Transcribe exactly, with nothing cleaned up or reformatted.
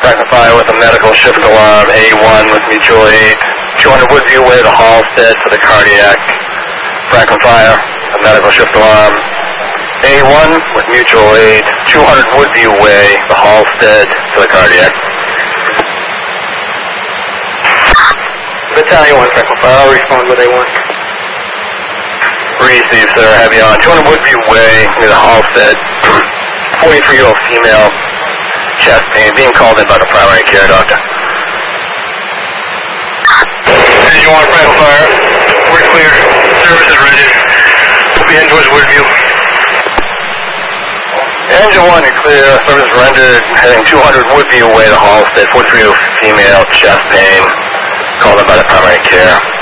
Franklin Fire with a medical shift alarm, A one with mutual aid, two hundred Woodview Way to Halstead for the cardiac. Franklin Fire, a medical shift alarm, A one with mutual aid, two hundred Woodview Way to Halstead for the cardiac. Battalion one, Franklin Fire, I'll respond with A one. Receive, sir, have you on two hundred Woodview Way near the Halstead, forty-three-year-old female, chest pain, being called in by the primary care doctor. Engine one, Franklin Fire, we're clear, service is ready, we'll be heading towards Woodview. Engine one, you're clear, service rendered, heading two hundred Woodview Way to Halstead, forty-three-year-old female, chest pain, called in by the primary care.